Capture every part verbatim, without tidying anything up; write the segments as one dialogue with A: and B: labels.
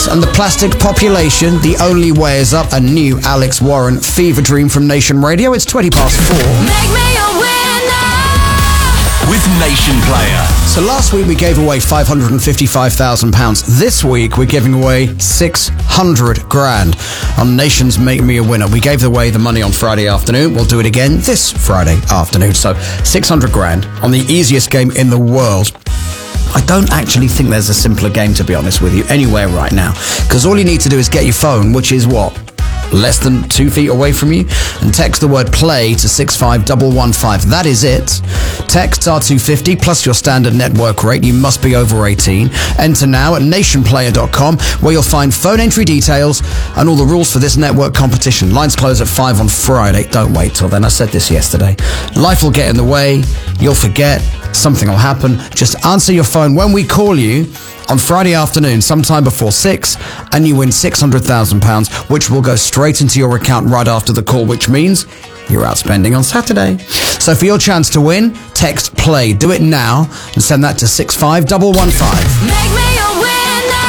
A: Alex and the plastic population. The only way is up. A new Alex Warren fever dream from Nation Radio. It's twenty past four.
B: Make me a winner
C: with Nation Player.
A: So last week we gave away five hundred fifty-five thousand pounds. This week we're giving away six hundred grand on Nation's Make Me a Winner. We gave away the money on Friday afternoon. We'll do it again this Friday afternoon. So six hundred grand on the easiest game in the world. I don't actually think there's a simpler game, to be honest with you, anywhere right now. Because all you need to do is get your phone, which is what? Less than two feet away from you, and text the word play to six five one one five. That is it. Texts are two fifty plus your standard network rate. You must be over eighteen. Enter now at nation player dot com, where you'll find phone entry details and all the rules for this network competition. Lines close at five on Friday. Don't wait till then. I said this yesterday. Life will get in the way. You'll forget. Something will happen. Just answer your phone when we call you on Friday afternoon, sometime before six, and you win six hundred thousand pounds, which will go straight into your account right after the call, which means you're out spending on Saturday. So for your chance to win, text play. Do it now and send that to six five one one five.
B: Make me a winner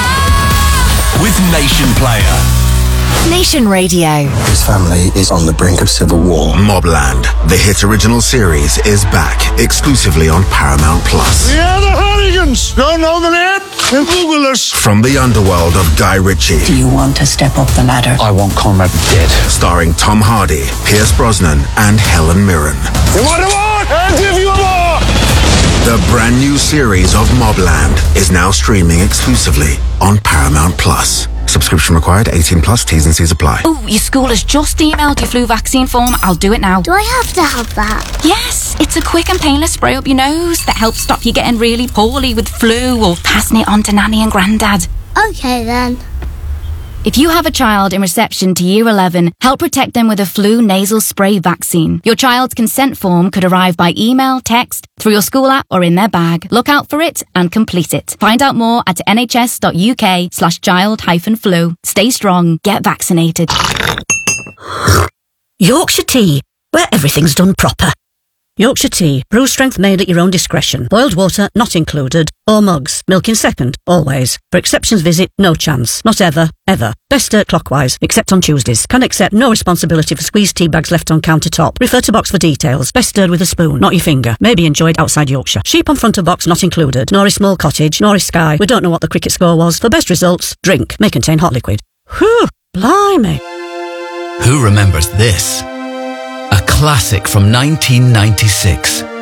C: with Nation Player.
D: Nation Radio.
E: His family is on the brink of civil war.
F: Mobland, the hit original series, is back exclusively on Paramount Plus.
G: Yeah, the Hooligans. Don't know the name? Then Google us.
F: From the underworld of Guy Ritchie.
H: Do you want to step up the ladder?
E: I want Conrad dead.
F: Starring Tom Hardy, Pierce Brosnan, and Helen Mirren.
G: You want a war? I'll give you a war.
F: The brand new series of Mobland is now streaming exclusively on Paramount Plus. Subscription required, eighteen plus, T's and C's apply.
I: Oh, your school has just emailed your flu vaccine form. I'll do it now.
J: Do I have to have that?
I: Yes, it's a quick and painless spray up your nose that helps stop you getting really poorly with flu or passing it on to Nanny and Grandad.
J: Okay then.
I: If you have a child in reception to Year eleven, help protect them with a flu nasal spray vaccine. Your child's consent form could arrive by email, text, through your school app or in their bag. Look out for it and complete it. Find out more at nhs.uk slash child hyphen flu. Stay strong. Get vaccinated.
K: Yorkshire Tea, where everything's done proper. Yorkshire Tea, brew strength made at your own discretion. Boiled water not included. Or mugs. Milk in second, always. For exceptions visit, no chance. Not ever, ever. Best stir clockwise, except on Tuesdays. Can accept no responsibility for squeezed tea bags left on countertop. Refer to box for details. Best stirred with a spoon, not your finger. May be enjoyed outside Yorkshire. Sheep on front of box not included. Nor a small cottage, nor a sky. We don't know what the cricket score was. For best results, drink. May contain hot liquid. Whew, blimey.
C: Who remembers this? A classic from nineteen ninety-six.